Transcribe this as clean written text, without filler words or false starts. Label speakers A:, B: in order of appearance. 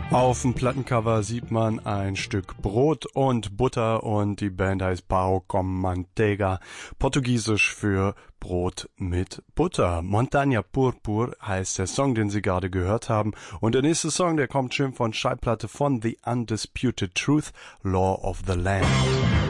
A: Auf dem Plattencover sieht man ein Stück Brot und Butter und die Band heißt Pão com Manteiga, portugiesisch für Brot mit Butter. Montanha Purpur heißt der Song, den Sie gerade gehört haben. Und der nächste Song, der kommt schön von Schallplatte von The Undisputed Truth, Law of the Land.